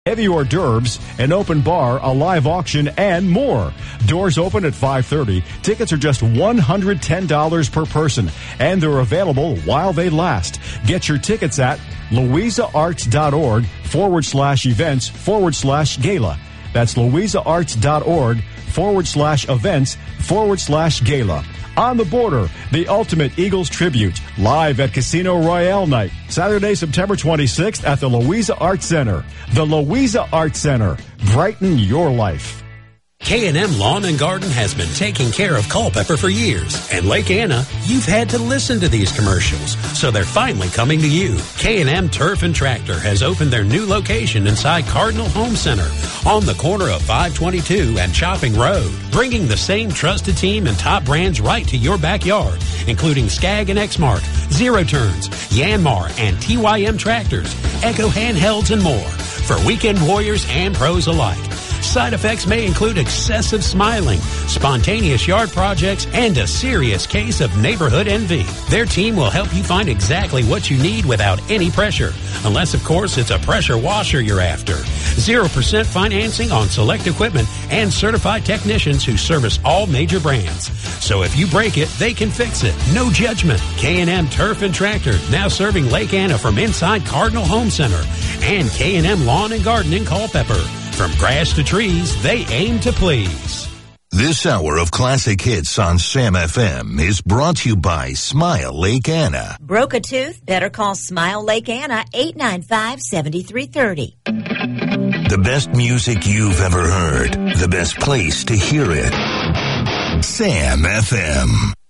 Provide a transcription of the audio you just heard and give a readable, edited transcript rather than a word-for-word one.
heavy hors d'oeuvres, an open bar, a live auction, and more. Doors open at 5:30. Tickets are just $110 per person, and they're available while they last. Get your tickets at louisaarts.org/events/gala. That's louisaarts.org/events/gala. On the Border, the ultimate Eagles tribute, live at Casino Royale night, Saturday, September 26th at the Louisa Arts Center. The Louisa Arts Center. Brighten your life. K&M Lawn and Garden has been taking care of Culpeper for years. And Lake Anna, you've had to listen to these commercials, so they're finally coming to you. K&M Turf and Tractor has opened their new location inside Cardinal Home Center on the corner of 522 and Chopping Road, bringing the same trusted team and top brands right to your backyard, including Skag and Exmark, Zero Turns, Yanmar, and TYM Tractors, Echo Handhelds, and more for weekend warriors and pros alike. Side effects may include excessive smiling, spontaneous yard projects, and a serious case of neighborhood envy. Their team will help you find exactly what you need without any pressure. Unless, of course, it's a pressure washer you're after. 0% financing on select equipment and certified technicians who service all major brands. So if you break it, they can fix it. No judgment. K&M Turf and Tractor, now serving Lake Anna from inside Cardinal Home Center. And K&M Lawn and Garden in Culpeper. From grass to trees, they aim to please. This hour of classic hits on Sam FM is brought to you by Smile Lake Anna. Broke a tooth? Better call Smile Lake Anna, 895-7330. The best music you've ever heard. The best place to hear it. Sam FM.